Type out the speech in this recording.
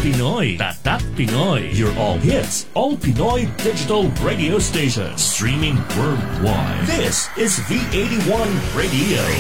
Pinoy. Tatak Pinoy. Your all hits, all Pinoy digital radio station. Streaming worldwide. This is V81 Radio.